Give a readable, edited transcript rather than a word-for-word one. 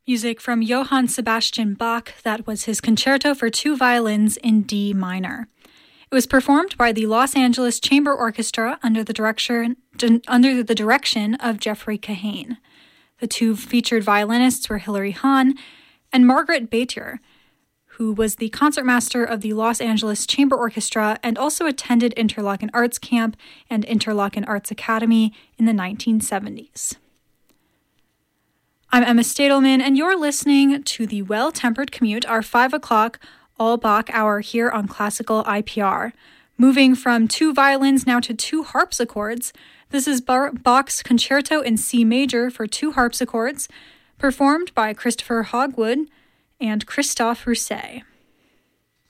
Music from Johann Sebastian Bach. That was his Concerto for Two Violins in D minor. It was performed by the Los Angeles Chamber Orchestra under the direction of Jeffrey Kahane. The two featured violinists were Hilary Hahn and Margaret Batjer, who was the concertmaster of the Los Angeles Chamber Orchestra and also attended Interlochen Arts Camp and Interlochen Arts Academy in the 1970s. I'm Emma Stadelman, and you're listening to the Well-Tempered Commute, our 5 o'clock all-Bach hour here on Classical IPR. Moving from two violins now to two harpsichords, this is Bach's Concerto in C major for two harpsichords, performed by Christopher Hogwood and Christophe Rousset.